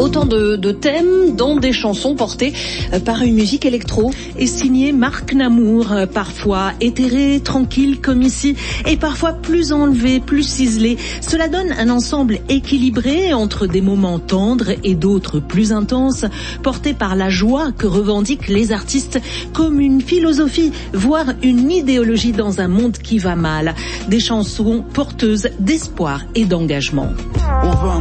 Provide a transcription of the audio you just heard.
Autant de thèmes dans des chansons portées par une musique électro. Et signé Marc Namour, parfois éthéré, tranquille comme ici, et parfois plus enlevé, plus ciselé. Cela donne un ensemble équilibré entre des moments tendres et d'autres plus intenses, portés par la joie que revendiquent les artistes comme une philosophie, voire une idéologie dans un monde qui va mal. Des chansons porteuses d'espoir et d'engagement. On veut un